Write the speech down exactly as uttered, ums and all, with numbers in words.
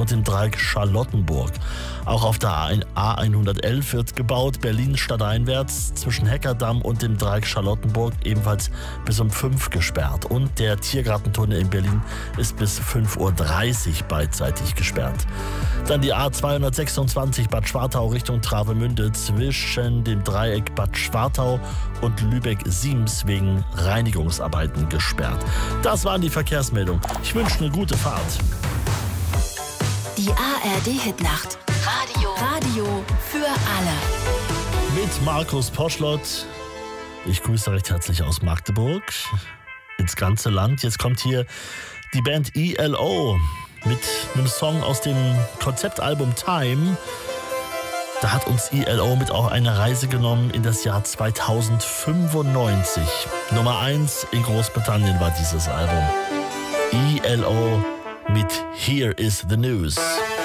und dem Dreieck Charlottenburg. Auch auf der A hundertelf wird gebaut, Berlin stadteinwärts zwischen Heckerdamm und dem Dreieck Charlottenburg ebenfalls bis um fünf gesperrt. Und der Tiergartentunnel in Berlin ist bis fünf Uhr dreißig beidseitig gesperrt. Dann die A zweihundertsechsundzwanzig Bad Schwartau Richtung Travemünde zwischen dem Dreieck Bad Schwartau und Lübeck-Siems wegen Reinigungsarbeiten gesperrt. Das waren die Verkehrsmeldungen. Ich wünsche eine gute Fahrt. Die A R D-Hitnacht. Radio. Radio für alle. Mit Markus Poschlott. Ich grüße recht herzlich aus Magdeburg ins ganze Land. Jetzt kommt hier die Band E L O mit einem Song aus dem Konzeptalbum Time. Da hat uns E L O mit auf eine Reise genommen in das Jahr zweitausendfünfundneunzig. Nummer eins in Großbritannien war dieses Album. E L O mit Here is the News.